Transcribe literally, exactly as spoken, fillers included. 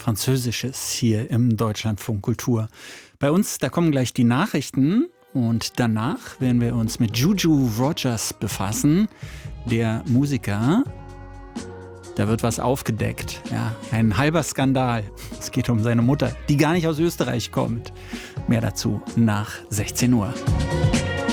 Französisches hier im Deutschlandfunk Kultur. Bei uns, da kommen gleich die Nachrichten und danach werden wir uns mit Juju Rogers befassen, der Musiker. Da wird was aufgedeckt, ja, ein halber Skandal. Es geht um seine Mutter, die gar nicht aus Österreich kommt. Mehr dazu nach sechzehn Uhr.